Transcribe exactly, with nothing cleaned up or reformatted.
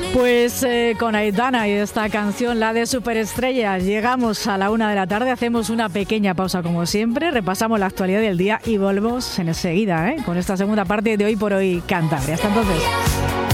Pues eh, con Aitana y esta canción, la de Superestrellas, llegamos a la una de la tarde, hacemos una pequeña pausa como siempre, repasamos la actualidad del día y volvemos enseguida, ¿eh? Con esta segunda parte de Hoy por Hoy Cantabria. Hasta entonces.